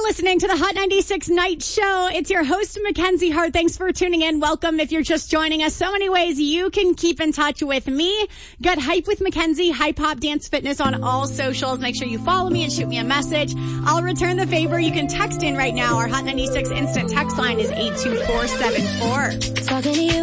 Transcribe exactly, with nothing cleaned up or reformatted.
listening to the Hot ninety-six Night Show. It's your host, Mackenzie Hart. Thanks for tuning in. Welcome if you're just joining us. So many ways you can keep in touch with me. Get Hype with Mackenzie, Hype Hop Dance Fitness on all socials. Make sure you follow me and shoot me a message. I'll return the favor. You can text in right now. Our Hot ninety-six instant text line is eight two four seven four. Talking to you.